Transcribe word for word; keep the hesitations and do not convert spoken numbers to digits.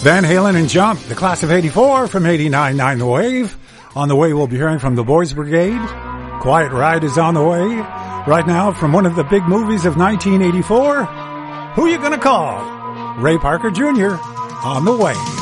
Van Halen and Jump, the class of eighty-four from eighty-nine point nine The Wave. On the way, we'll be hearing from the Boys Brigade. Quiet Ride is on the way. Right now, from one of the big movies of nineteen eighty-four, Who You Gonna Call? Ray Parker Junior on the way.